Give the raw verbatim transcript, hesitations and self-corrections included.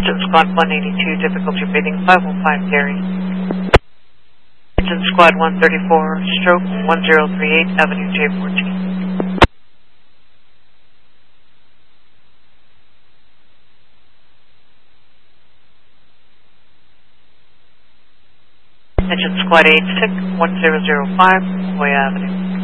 Engine Squad one eighty-two, difficulty rating five oh five, Gary. Engine Squad one thirty-four, stroke one zero three eight, Avenue J fourteen. Engine Squad eight six, one zero zero five, Sequoia Avenue.